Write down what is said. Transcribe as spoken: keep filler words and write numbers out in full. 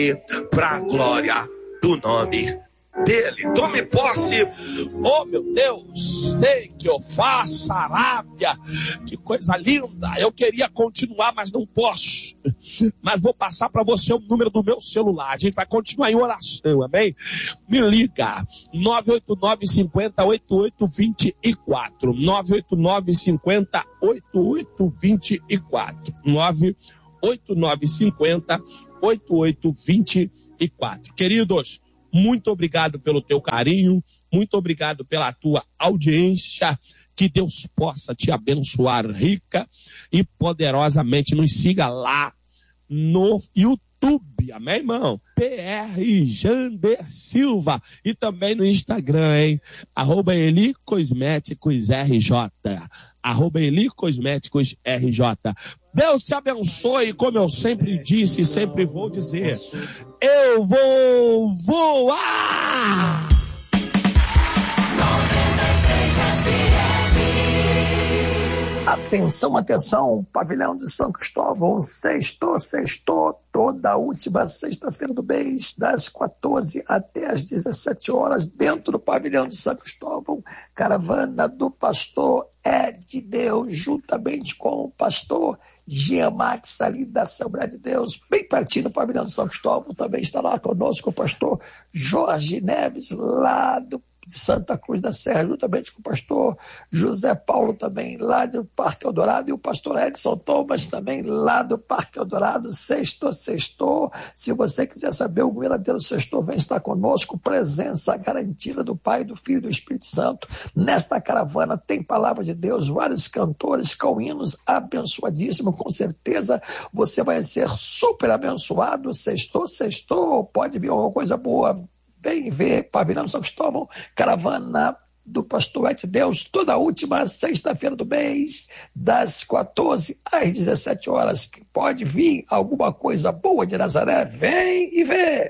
para a glória do nome dele. Tome posse. Oh, meu Deus, tem que eu faça Arábia. Que coisa linda. Eu queria continuar, mas não posso. Mas vou passar para você o número do meu celular. A gente vai continuar em oração, amém? Me liga. nove oito nove, cinco zero, oito oito dois quatro. nove oito nove, cinco zero, oito oito dois quatro. nove oito nove, cinco zero, oito oito dois quatro. Queridos, muito obrigado pelo teu carinho, muito obrigado pela tua audiência, que Deus possa te abençoar rica e poderosamente. Nos siga lá no YouTube, amém, irmão? P R Jander Silva, e também no Instagram, hein? Arroba Eli Cosméticos R J, arroba Eli Cosméticos R J. Deus te abençoe, como eu sempre disse e sempre vou dizer, eu vou voar! Atenção, atenção, pavilhão de São Cristóvão, sextou, sextou, toda a última sexta-feira do mês, das quatorze até as dezessete horas, dentro do pavilhão de São Cristóvão, caravana do pastor Ed Deus, juntamente com o pastor Giamax, ali da Assembleia de Deus, bem pertinho do pavilhão de São Cristóvão. Também está lá conosco o pastor Jorge Neves, lá do de Santa Cruz da Serra, juntamente com o pastor José Paulo, também lá do Parque Eldorado, e o pastor Edson Thomas, também lá do Parque Eldorado. Sextou, sextou. Se você quiser saber o verdadeiro sextou, vem estar conosco. Presença garantida do Pai, do Filho e do Espírito Santo. Nesta caravana tem palavra de Deus, vários cantores com hinos abençoadíssimos. Com certeza você vai ser super abençoado. Sextou, sextou. Pode vir alguma coisa boa. Vem ver pavilhão São Cristóvão, caravana do pastor Ed Deus, toda a última sexta-feira do mês, das quatorze às dezessete horas. Pode vir alguma coisa boa de Nazaré? Vem e vê!